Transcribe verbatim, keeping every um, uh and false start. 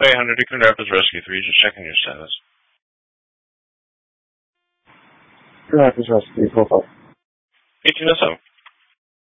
eight hundred, Deacon Rapids Rescue three, just checking your status. Rapids Rescue, profile. eighteen oh seven.